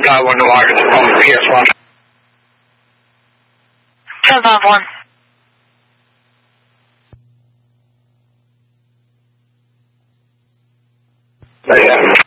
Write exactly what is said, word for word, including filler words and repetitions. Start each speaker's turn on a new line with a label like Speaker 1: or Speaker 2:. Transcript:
Speaker 1: five one to August on P S one.
Speaker 2: seven five one.
Speaker 1: Yeah.